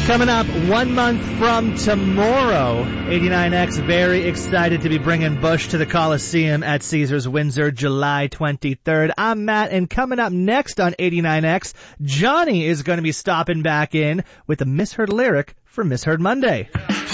Coming up 1 month from tomorrow, 89X very excited to be bringing Bush to the Coliseum at Caesars Windsor, July 23rd. I'm Matt, and coming up next on 89X, Johnny is going to be stopping back in with a misheard lyric for Misheard Monday.